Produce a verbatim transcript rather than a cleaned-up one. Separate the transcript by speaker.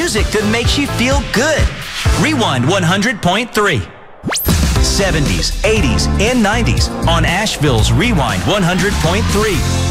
Speaker 1: music that makes you feel good. Rewind one hundred point three. seventies, eighties, and nineties on Asheville's Rewind one hundred point three.